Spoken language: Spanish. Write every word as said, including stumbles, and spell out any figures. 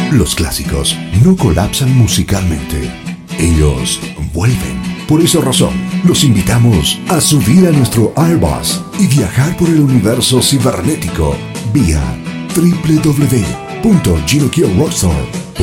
Los clásicos no colapsan musicalmente. Ellos vuelven. Por esa razón, los invitamos a subir a nuestro Airbus y viajar por el universo cibernético vía doble u doble u doble u punto gino kio rockstar